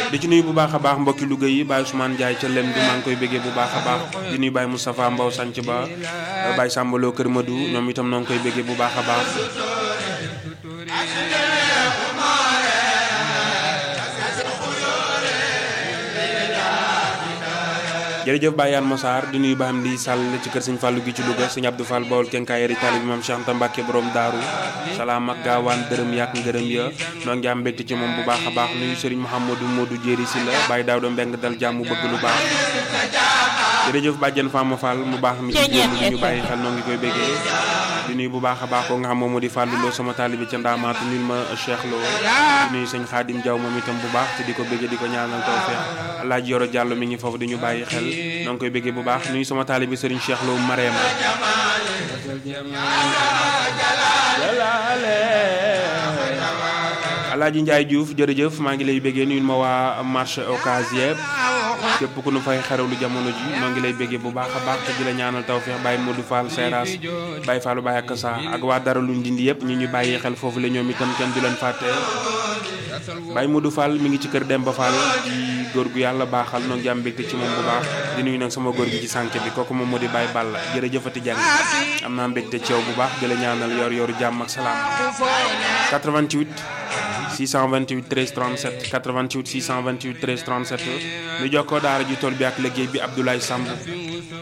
di ci nuyu bu baax a baax mbokki Louga yi Baye Ousmane Ndiaye ca lem bi maa ngi koy bëggee bu baax a baax di nuyu Baye Moustapha Mbow sanc ba Baye Sambaloo Kër Madou ñoom itam noo ngi koy bëggee bu baax a baax jërëjëf Baye Yane Massar di nuyu Baye Amdi Sall ci kër Sëñ Fallou gi ci Louga Sëñ Abdou Fall Bawol kenkaayeri tali bi Maam Cheikh Anta Mbacke borom daaru salaam ak gaawaan dërëm yaak ngërëm ya noo ngi am mbégte ci moom bu baax a baax nuyu Serigne Mouhamadou Modou Jéeri si la Baye Daawda Mbeng dal jàmm bëgg lu baax jërëjëf Bàjjen Fama Fall mu baax mi ci jéem li ñu bàyyi xel noo ngi koy béggee di nuyu bu baax a baax ko nga xam moom moo di Fallou Lo sama taalibi ca Ndaamaatu nil ma Cheikh Lo di nuyu sëñ Xaadim Jaw moom itam bu baax te di ko béggee di ko ñaanal tawfeex Alaaji Yoro Jàllo mi ngi foofu di ñu bàyyi xel noo ngi koy béggee bu baax nuyu sama taalibi Serigne Cheikh Lo Marema Alaaji Njaay Diouf jërëjëf maa ngi lay béggee nuyu ma waa marché occasion képp ku nu fay xarewlu jamono ji noo ngi lay béggee bu baax a baax te di la ñaanal tawfeex Baye Modou Fall Seras Baye Fallou Baye ak sa ak waa dara luñ dindi yëpp ñu bàyyi xel foofu la ñoom itam kenn du leen fàtte Baye Modou Fall mi ngi ci kër Demba Fall di góor gu yàlla baaxal noo ngi am mbégte ci moom bu baax di nuyu nag sama góor gi ci sànq bi kooku moom moo di Baye Balla jërëjëfati jàng am naa mbégte ci yow bu baax di la ñaanal yor jàmm ak salaam 88 628 13 37 88 628 13 37 ñu jokkoo daara ji tool bi ak liggéey bi Abdoulaye Samb